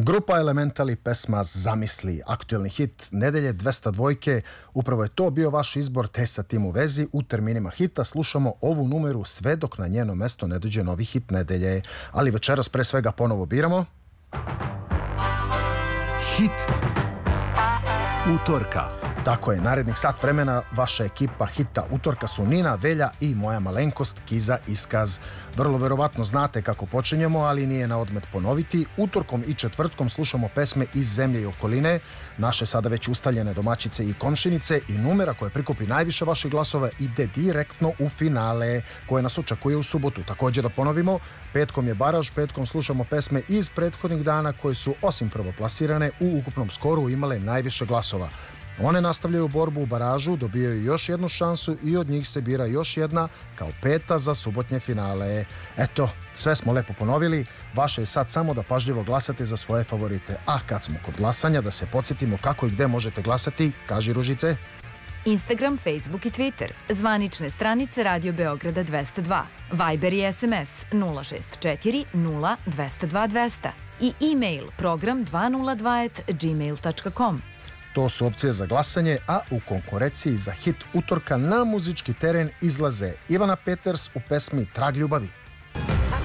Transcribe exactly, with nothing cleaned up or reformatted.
Grupa Elementali, pesma Zamisli, aktuelni hit nedelje dvesta dvojke. Upravo je to bio vaš izbor, te sa tim u vezi u terminima hita slušamo ovu numeru sve dok na njeno mesto ne dođe novi hit nedelje. Ali večeras pre svega ponovo biramo hit utorka. Tako je, narednih sat vremena vaša ekipa hita utorka su Nina, Velja i moja malenkost Kiza Iskaz. Vrlo verovatno znate kako počinjemo, ali nije na odmet ponoviti. Utorkom i četvrtkom slušamo pesme iz zemlje i okoline, naše sada već ustaljene domaćice i komšinice, i numera koja prikupi najviše vaših glasova ide direktno u finale koje nas očekuje u subotu. Također da ponovimo, petkom je baraž, petkom slušamo pesme iz prethodnih dana koje su osim prvoplasirane u ukupnom skoru imale najviše glasova. One nastavljaju borbu u baražu, dobijaju još jednu šansu i od njih se bira još jedna kao peta za subotnje finale. Eto, sve smo lepo ponovili, vaše je sad samo da pažljivo glasate za svoje favorite. A kad smo kod glasanja, da se podsjetimo kako i gde možete glasati, kaži Ružice. Instagram, Facebook i Twitter, zvanične stranice Radio Beograda dvesta dva, Viber i S M S nula šest četiri nula dvesta dva dvesta i e-mail program dvesta dva at gmail tačka com. To su opcije za glasanje, a u konkurenciji za hit utorka na muzički teren izlaze Ivana Peters u pesmi Trag ljubavi.